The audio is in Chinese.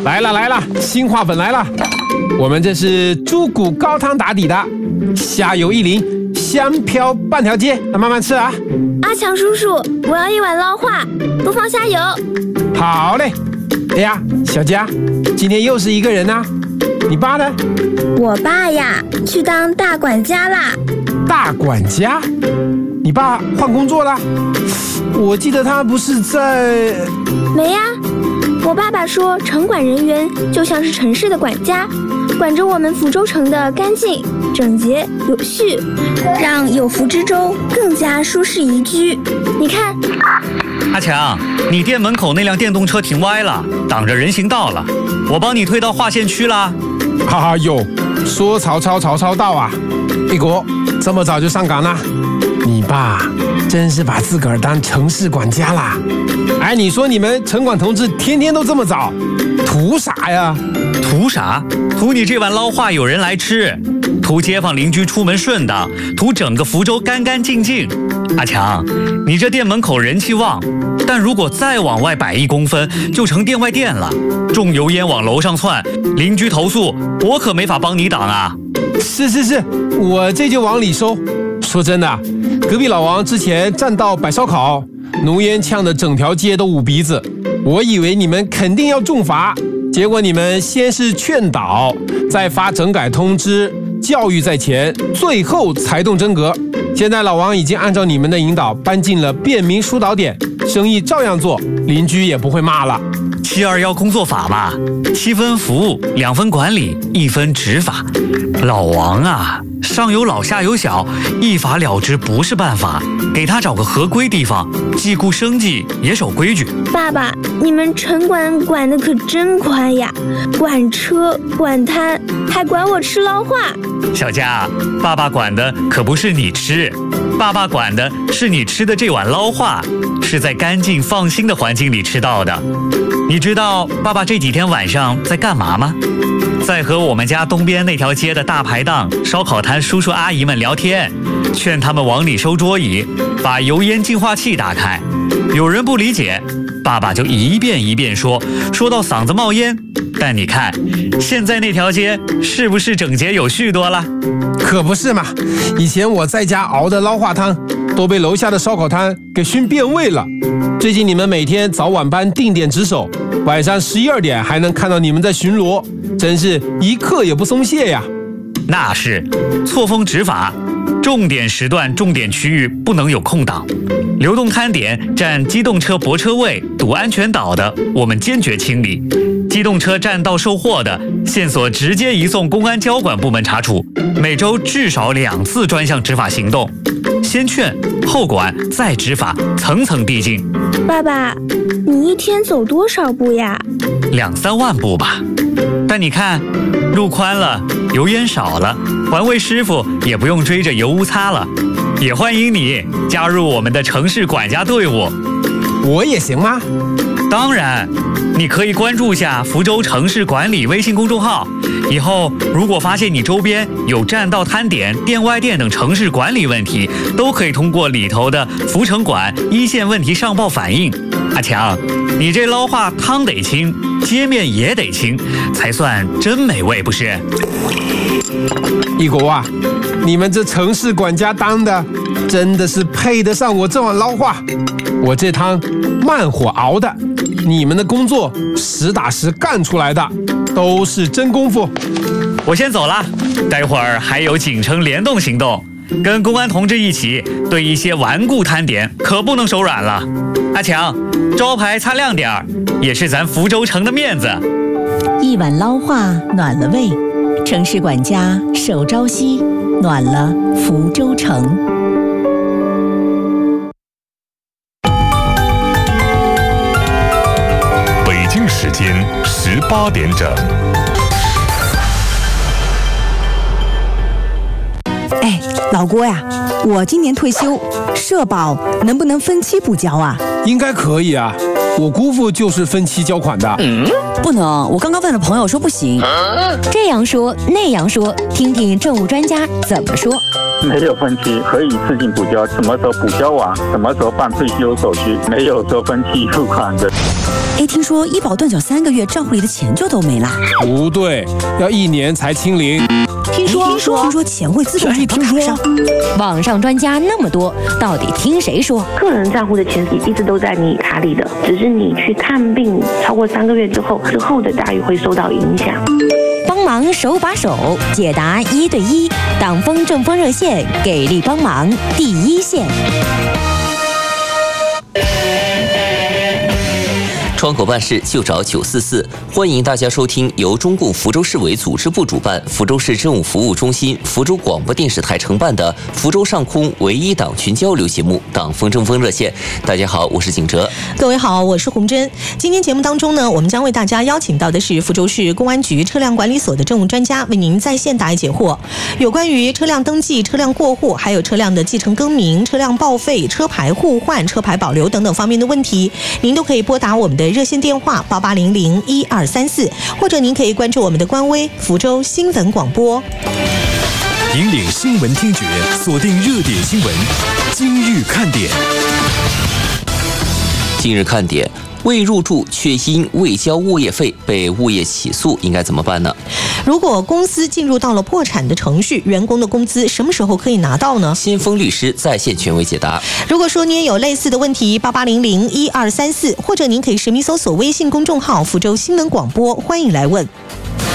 来了，新话本来了。我们这是猪骨高汤打底的，虾油一淋，香飘半条街，慢慢吃啊。 阿强叔叔，我要一碗捞化，不放虾油。 好嘞。哎呀，小佳，今天又是一个人啊。你爸呢？ 我爸呀，去当大管家啦。 大管家？你爸换工作了？我记得他不是在…… 没呀，我爸爸说，城管人员就像是城市的管家，管着我们福州城的干净、整洁、有序，让有福之州更加舒适宜居。你看， 阿强，你店门口那辆电动车停歪了，挡着人行道了，我帮你推到划线区啦。 哈哈哟，说曹操到啊！一国这么早就上岗了，你爸真是把自个儿当城市管家啦！哎，你说你们城管同志天天都这么早，图啥呀？ 图啥？图你这碗捞化有人来吃，图街坊邻居出门顺当，图整个福州干干净净。阿强，你这店门口人气旺，但如果再往外摆1公分，就成店外店了，重油烟往楼上窜，邻居投诉，我可没法帮你挡啊。 是，我这就往里收。说真的，隔壁老王之前占道摆烧烤，浓烟呛得整条街都捂鼻子，我以为你们肯定要重罚，结果你们先是劝导，再发整改通知，教育在前，最后才动真格。现在老王已经按照你们的引导搬进了便民疏导点，生意照样做，邻居也不会骂了。 721工作法嘛，7分服务，2分管理，1分执法。老王啊，上有老下有小，一法了之不是办法，给他找个合规地方，既顾生计也守规矩。 爸爸，你们城管管得可真宽呀，管车管摊，还管我吃捞化。 小佳，爸爸管的可不是你吃，爸爸管的是你吃的这碗捞化，是在干净放心的环境里吃到的。你知道爸爸这几天晚上在干嘛吗？在和我们家东边那条街的大排档、烧烤摊叔叔阿姨们聊天，劝他们往里收桌椅，把油烟净化器打开。有人不理解，爸爸就一遍一遍说到嗓子冒烟。但你看，现在那条街是不是整洁有序多了？ 可不是嘛，以前我在家熬的捞化汤都被楼下的烧烤摊给熏变味了。最近你们每天早晚班定点值守，晚上11、2点还能看到你们在巡逻，真是一刻也不松懈呀。 那是错峰执法，重点时段、重点区域不能有空档，流动摊点占机动车泊车位、堵安全岛的，我们坚决清理；机动车占道售货的，线索直接移送公安交管部门查处。每周至少2次专项执法行动，先劝后管再执法，层层递进。 爸爸，你一天走多少步呀 ？2、3万步吧。但你看，路宽了，油烟少了，环卫师傅也不用追着油污擦了。也欢迎你加入我们的城市管家队伍。 我也行吗？ 当然，你可以关注下福州城市管理微信公众号。以后如果发现你周边有占道摊点、店外店等城市管理问题，都可以通过里头的福城管一线问题上报反映。阿强，你这捞化汤得清，街面也得清，才算真美味，不是？ 一国啊，你们这城市管家当的真的是配得上我这碗捞化。我这汤慢火熬的，你们的工作实打实干出来的，都是真功夫。 我先走了，待会儿还有警城联动行动，跟公安同志一起对一些顽固摊点可不能手软了。阿强，招牌擦亮点儿，也是咱福州城的面子。 一碗捞化暖了胃，城市管家守朝夕，暖了福州城。 北京时间18点整。 哎，老郭呀，我今年退休，社保能不能分期补交啊？ 应该可以啊，我姑父就是分期交款的。 不能，我刚刚问了朋友说不行。 这样说那样说，听听政务专家怎么说。 没有分期，可以自行补交，什么时候补交完，什么时候办退休手续，没有说分期付款的。 哎，听说医保断缴3个月，账户里的钱就都没了。 不对，要1年才清零。 听说钱会自动转到卡上。 网上专家那么多，到底听谁说？ 个人账户的钱一直都在你卡里的，只是你去看病超过3个月之后的待遇会受到影响。 帮忙手把手解答1对1，党风政风热线给力帮忙第一线。 窗口办事就找944，欢迎大家收听由中共福州市委组织部主办、福州市政务服务中心、福州广播电视台承办的福州上空唯一党群交流节目《党风政风热线》。大家好，我是景哲。 各位好，我是洪真。今天节目当中呢，我们将为大家邀请到的是福州市公安局车辆管理所的政务专家，为您在线答疑解惑。有关于车辆登记、车辆过户，还有车辆的继承更名、车辆报废、车牌互换、车牌保留等等方面的问题，您都可以拨打我们的热线电话88001234，或者您可以关注我们的官微福州新闻广播。 引领新闻听觉，锁定热点新闻，今日看点。 今日看点。未入住却因未交物业费被物业起诉，应该怎么办呢？ 如果公司进入到了破产的程序，员工的工资什么时候可以拿到呢？ 先锋律师在线权威解答。 如果说你也有类似的问题，88001234，或者您可以实名搜索微信公众号福州新闻广播，欢迎来问。